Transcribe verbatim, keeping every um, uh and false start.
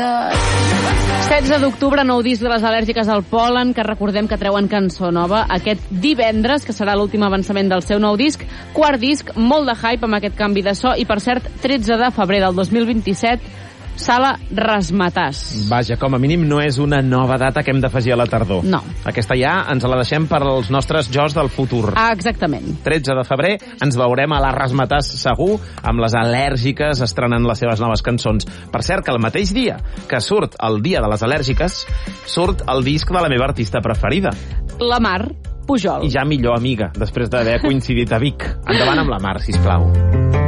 setze d'octubre, nou disc de les Al·lèrgiques al pol·len, que recordem que treuen cançó nova aquest divendres, que serà l'últim avançament del seu nou disc. Quart disc, molt de hype amb aquest canvi de so, i per cert, tretze de febrer del dos mil vint-i-set, Sala Razzmatazz. Vaja, com a mínim no és una nova data que hem d'afegir a la tardor. No. Aquesta ja ens la deixem per als nostres jos del futur. Ah, exactament. tretze de febrer ens veurem a la Razzmatazz segur, amb les Al·lèrgiques estrenant les seves noves cançons. Per cert, que el mateix dia que surt el dia de les Al·lèrgiques, surt el disc de la meva artista preferida. La Mar Pujol. I ja millor amiga, després d'haver coincidit a Vic. Endavant amb la Mar, sisplau.